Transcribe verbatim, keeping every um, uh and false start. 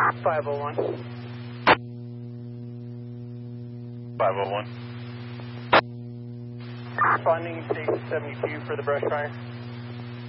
five oh one. five oh one. Responding station seventy-two for the brush fire.